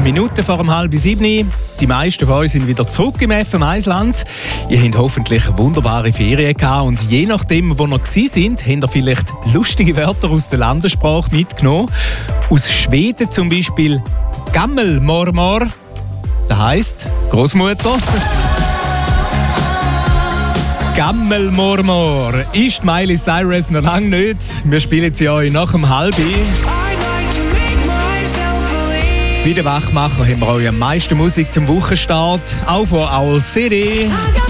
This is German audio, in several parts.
Minuten vor 6:30. Die meisten von uns sind wieder zurück im FM1-Land. Ihr habt hoffentlich wunderbare Ferien gehabt und je nachdem, wo ihr gewesen sind, habt ihr vielleicht lustige Wörter aus der Landessprache mitgenommen. Aus Schweden zum Beispiel Gammelmormor. Das heisst Großmutter. Gammelmormor ist Miley Cyrus noch lange nicht. Wir spielen sie euch nach 6:30. Bei den Wachmacher haben wir euch am meisten Musik zum Wochenstart. Auch von Owl City.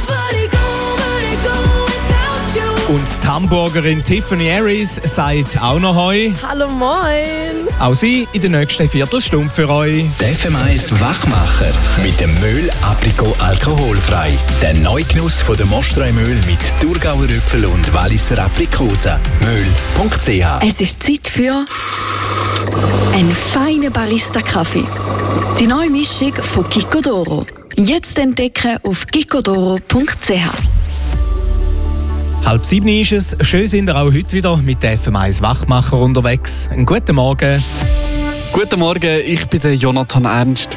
Und die Hamburgerin Tiffany Harris sagt auch noch Hoi. Hallo, moin. Auch sie in der nächsten Viertelstunde für euch. Der FM1 Wachmacher mit dem Müll Aprikot alkoholfrei. Der Neugenuss von der Mostreu-Müll mit Thurgauer Äpfel und Walliser Aprikosen. Müll.ch. Es ist Zeit für einen feinen Barista-Kaffee. Die neue Mischung von Gicodoro. Jetzt entdecken auf gicodoro.ch. 6:30 ist es. Schön sind wir auch heute wieder mit der FM1 Wachmacher unterwegs. Einen guten Morgen. Guten Morgen, ich bin der Jonathan Ernst.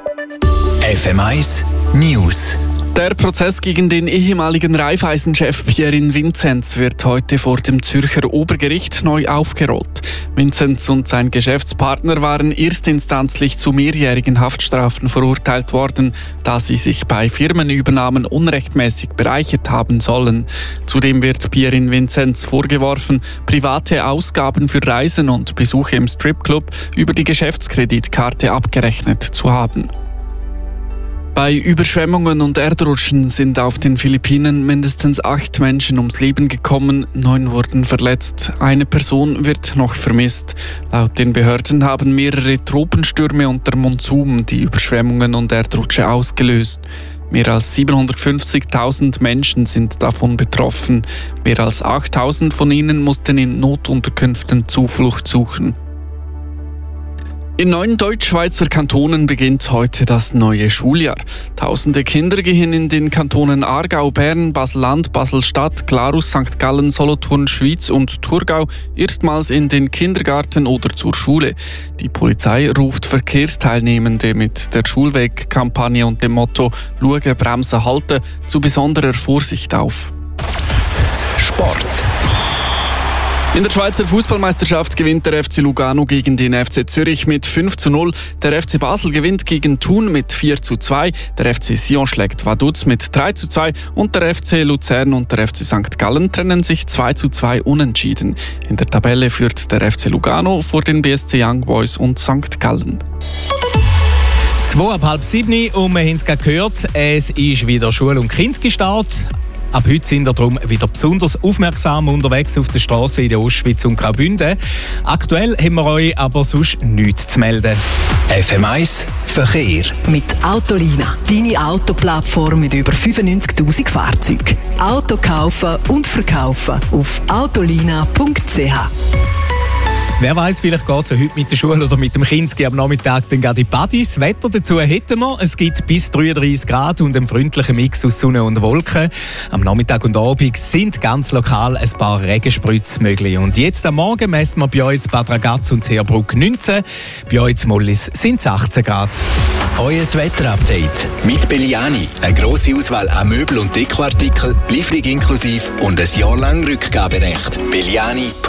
FM1 News. Der Prozess gegen den ehemaligen Raiffeisen-Chef Pierin Vinzenz wird heute vor dem Zürcher Obergericht neu aufgerollt. Vinzenz und sein Geschäftspartner waren erstinstanzlich zu mehrjährigen Haftstrafen verurteilt worden, da sie sich bei Firmenübernahmen unrechtmäßig bereichert haben sollen. Zudem wird Pierin Vinzenz vorgeworfen, private Ausgaben für Reisen und Besuche im Stripclub über die Geschäftskreditkarte abgerechnet zu haben. Bei Überschwemmungen und Erdrutschen sind auf den Philippinen mindestens 8 Menschen ums Leben gekommen, 9 wurden verletzt. Eine Person wird noch vermisst. Laut den Behörden haben mehrere Tropenstürme und der Monsun die Überschwemmungen und Erdrutsche ausgelöst. Mehr als 750.000 Menschen sind davon betroffen. Mehr als 8.000 von ihnen mussten in Notunterkünften Zuflucht suchen. In 9 Deutschschweizer Kantonen beginnt heute das neue Schuljahr. Tausende Kinder gehen in den Kantonen Aargau, Bern, Basel-Land, Basel-Stadt, Glarus, St. Gallen, Solothurn, Schwyz und Thurgau erstmals in den Kindergarten oder zur Schule. Die Polizei ruft Verkehrsteilnehmende mit der Schulwegkampagne und dem Motto «Schauen, bremsen, halten» zu besonderer Vorsicht auf. Sport. In der Schweizer Fußballmeisterschaft gewinnt der FC Lugano gegen den FC Zürich mit 5:0. Der FC Basel gewinnt gegen Thun mit 4:2. Der FC Sion schlägt Vaduz mit 3:2. Und der FC Luzern und der FC St. Gallen trennen sich 2:2 unentschieden. In der Tabelle führt der FC Lugano vor den BSC Young Boys und St. Gallen. 6:30 und wir haben es gerade gehört, es ist wieder Schul- und Kinski-Start. Ab heute sind wir darum wieder besonders aufmerksam unterwegs auf der Straße in der Ostschweiz und Graubünden. Aktuell haben wir euch aber sonst nichts zu melden. FM1 Verkehr. Mit Autolina, deine Autoplattform mit über 95'000 Fahrzeugen. Auto kaufen und verkaufen auf autolina.ch. Wer weiss, vielleicht geht es ja heute mit der Schule oder mit dem Kinski am Nachmittag dann gerade in die Partys. Das Wetter dazu hätten wir. Es gibt bis 33 Grad und einen freundlichen Mix aus Sonne und Wolken. Am Nachmittag und Abend sind ganz lokal ein paar Regenspritze möglich. Und jetzt am Morgen messen wir bei uns Bad Ragaz und Heerbrugg 19. Bei euch in Mollis sind es 18 Grad. Euer Wetterupdate mit Belliani. Eine grosse Auswahl an Möbel- und Dekoartikeln, Lieferung inklusive und ein Jahr lang Rückgaberecht. Belliani.ch